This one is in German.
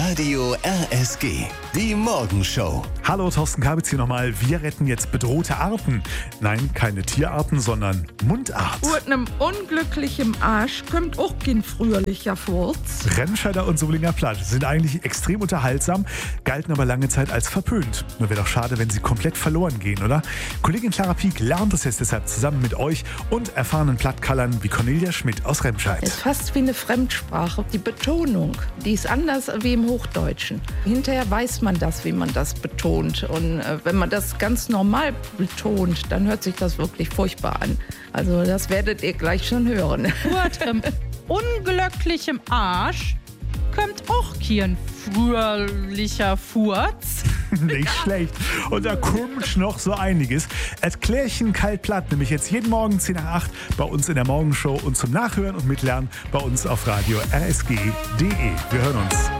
Radio RSG, die Morgenshow. Hallo, Thorsten Kabitz hier nochmal. Wir retten jetzt bedrohte Arten. Nein, keine Tierarten, sondern Mundart. Mit einem unglücklichen Arsch kommt auch kein fröhlicher Furz. Remscheider und Solinger Platt sind eigentlich extrem unterhaltsam, galten aber lange Zeit als verpönt. Nur wäre doch schade, wenn sie komplett verloren gehen, oder? Kollegin Clara Pieck lernt es jetzt deshalb zusammen mit euch und erfahrenen Plattkallern wie Cornelia Schmidt aus Remscheid. Es ist fast wie eine Fremdsprache. Die Betonung, die ist anders wie im Hochdeutschen. Hinterher weiß man das, wie man das betont. Und wenn man das ganz normal betont, dann hört sich das wirklich furchtbar an. Also das werdet ihr gleich schon hören. Urtem unglücklichem Arsch kommt auch kein fröhlicher Furz. Nicht schlecht. Und da kommt noch so einiges. Erklärchen kalt platt, nämlich jetzt jeden Morgen 10 nach 8 bei uns in der Morgenshow und zum Nachhören und Mitlernen bei uns auf Radio RSG.de. Wir hören uns.